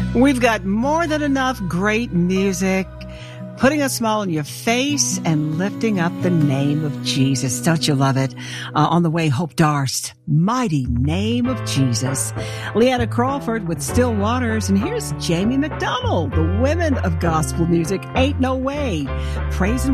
We've got more than enough great music, putting a smile on your face and lifting up the name of Jesus. Don't you love it? On the way, Hope Darst, Mighty Name of Jesus. Leanna Crawford with Still Waters. And here's Jamie McDonald, the Women of Gospel Music, Ain't No Way. Praise and